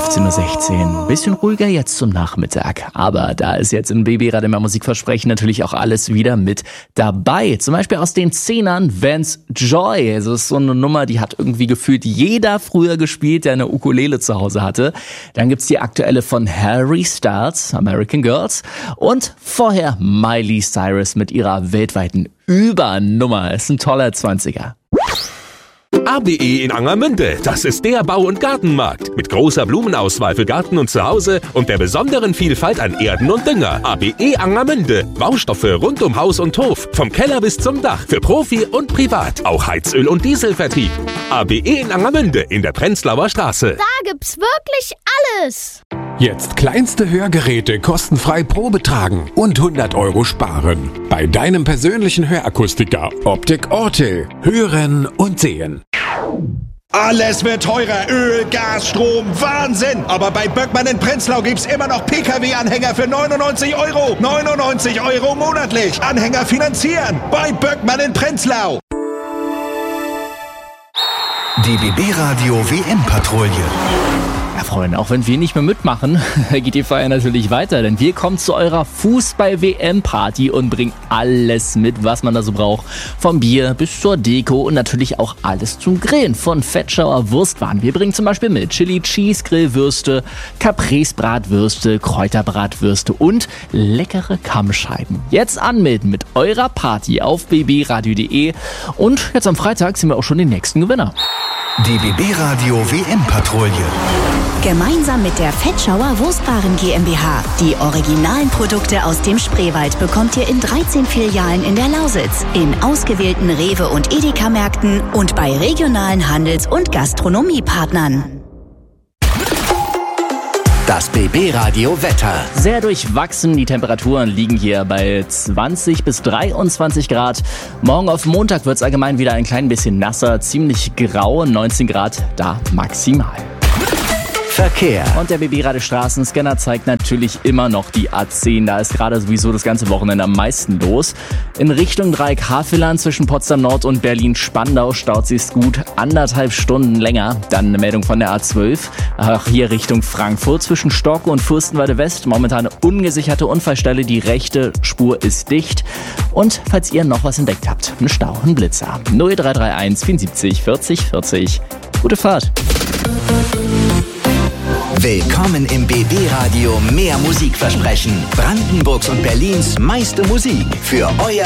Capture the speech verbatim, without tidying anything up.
fünfzehn Uhr sechzehn. Bisschen ruhiger jetzt zum Nachmittag. Aber da ist jetzt in B B Radio mehr Musikversprechen natürlich auch alles wieder mit dabei. Zum Beispiel aus den Zehnern Vance Joy. Das ist so eine Nummer, die hat irgendwie gefühlt jeder früher gespielt, der eine Ukulele zu Hause hatte. Dann gibt's die aktuelle von Harry Styles, American Girls. Und vorher Miley Cyrus mit ihrer weltweiten Übernummer. Ist ein toller Zwanziger. A B E in Angermünde, das ist der Bau- und Gartenmarkt. Mit großer Blumenauswahl für Garten und Zuhause und der besonderen Vielfalt an Erden und Dünger. A B E Angermünde, Baustoffe rund um Haus und Hof. Vom Keller bis zum Dach, für Profi und Privat. Auch Heizöl- und Dieselvertrieb. A B E in Angermünde in der Prenzlauer Straße. Da gibt's wirklich alles. Jetzt kleinste Hörgeräte kostenfrei Probe tragen und hundert Euro sparen. Bei deinem persönlichen Hörakustiker Optik Orte. Hören und sehen. Alles wird teurer. Öl, Gas, Strom, Wahnsinn. Aber bei Böckmann in Prenzlau gibt's immer noch P K W-Anhänger für neunundneunzig Euro. neunundneunzig Euro monatlich. Anhänger finanzieren. Bei Böckmann in Prenzlau. Die B B Radio W M-Patrouille. Ja, Freunde, auch wenn wir nicht mehr mitmachen, geht die Feier natürlich weiter, denn wir kommen zu eurer Fußball-W M-Party und bringen alles mit, was man da so braucht. Vom Bier bis zur Deko und natürlich auch alles zum Grillen. Von Fettschauer Wurstwaren. Wir bringen zum Beispiel mit Chili Cheese Grillwürste, Caprese Bratwürste, Kräuterbratwürste und leckere Kammscheiben. Jetzt anmelden mit eurer Party auf b b radio punkt d e und jetzt am Freitag sind wir auch schon die nächsten Gewinner. Die B B Radio W M-Patrouille. Gemeinsam mit der Fettschauer Wurstwaren GmbH. Die originalen Produkte aus dem Spreewald bekommt ihr in dreizehn Filialen in der Lausitz, in ausgewählten Rewe- und Edeka-Märkten und bei regionalen Handels- und Gastronomiepartnern. Das B B Radio Wetter. Sehr durchwachsen, die Temperaturen liegen hier bei zwanzig bis dreiundzwanzig Grad. Morgen auf Montag wird es allgemein wieder ein klein bisschen nasser, ziemlich grau, neunzehn Grad da maximal. Verkehr. Und der B B Radio Straßenscanner zeigt natürlich immer noch die A zehn. Da ist gerade sowieso das ganze Wochenende am meisten los. In Richtung Dreieck Havelland zwischen Potsdam Nord und Berlin-Spandau staut sich's gut anderthalb Stunden länger. Dann eine Meldung von der A zwölf. Auch hier Richtung Frankfurt zwischen Storkow und Fürstenwalde West. Momentan eine ungesicherte Unfallstelle. Die rechte Spur ist dicht. Und falls ihr noch was entdeckt habt, ein Stau, ein Blitzer. null drei drei eins vierundsiebzig vierzig vierzig. Gute Fahrt. Willkommen im B B Radio Mehr Musikversprechen. Brandenburgs und Berlins meiste Musik für euer